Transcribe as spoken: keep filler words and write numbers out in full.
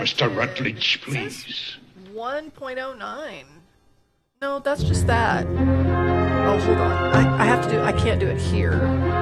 Mister Rutledge, please. one point oh nine. No, that's just that. Oh, hold on. I, I have to do, I can't do it here.